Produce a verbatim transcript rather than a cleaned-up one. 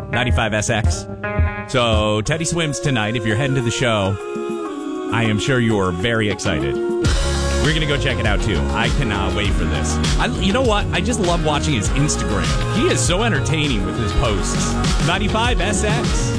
ninety-five S X. So Teddy swims tonight. If you're heading to the show, I am sure you're very excited. We're going to go check it out, too. I cannot wait for this. I, you know what? I just love watching his Instagram. He is so entertaining with his posts. ninety-five S X.